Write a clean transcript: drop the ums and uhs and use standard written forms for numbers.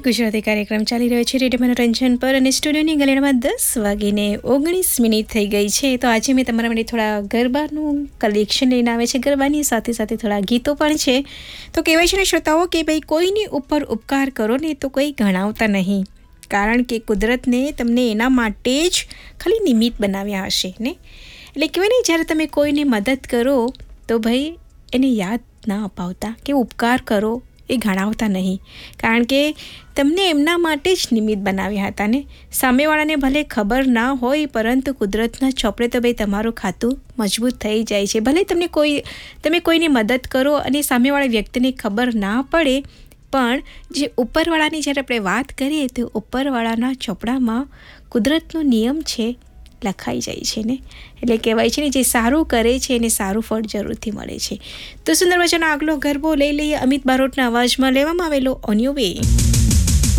ગુજરાતી કાર્યક્રમ ચાલી રહ્યો છે રેડિયો મનોરંજન પર અને સ્ટુડિયોની ગલેડમાં 10:19 થઈ ગઈ છે. તો આજે મેં તમારા માટે થોડા ગરબાનું કલેક્શન લઈને આવે છે. ગરબાની સાથે સાથે થોડા ગીતો પણ છે. તો કહેવાય છે ને શ્રોતાઓ કે ભાઈ કોઈની ઉપર ઉપકાર કરો ને તો કોઈ ગણાવતા નહીં, કારણ કે કુદરતને તમને એના માટે જ ખાલી નિમિત્ત બનાવ્યા હશે ને. એટલે કહેવાય ને, જ્યારે તમે કોઈને મદદ કરો તો ભાઈ એને યાદ ના અપાવતા કે ઉપકાર કરો એ ગણાવતા નહીં, કારણ કે તમને એમના માટે જ નિમિત્ત બનાવ્યા હતા ને. સામેવાળાને ભલે ખબર ના હોય, પરંતુ કુદરતના ચોપડે તો ભાઈ તમારું ખાતું મજબૂત થઈ જાય છે. ભલે તમે કોઈની મદદ કરો અને સામેવાળા વ્યક્તિને ખબર ના પડે, પણ જે ઉપરવાળાની જ્યારે આપણે વાત કરીએ તો ઉપરવાળાના ચોપડામાં કુદરતનો નિયમ છે લખાઈ જાય છે ને. એટલે કહેવાય છે ને, જે સારું કરે છે એને સારું ફળ જરૂરથી મળે છે. તો સુંદર મજાનો આગલો ગરબો લઈ લઈએ. અમિત બારોટના અવાજમાં લેવામાં આવેલો ઓન યોર વે.